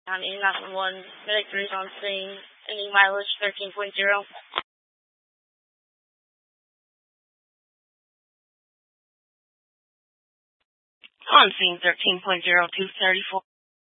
County 911, medic 3 is on scene, ending mileage 13.0. On scene 13.0234.